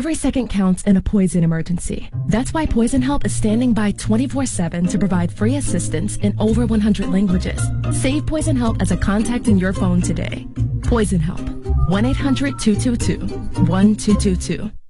Every second counts in a poison emergency. That's why Poison Help is standing by 24/7 to provide free assistance in over 100 languages. Save Poison Help as a contact in your phone today. Poison Help. 1-800-222-1222.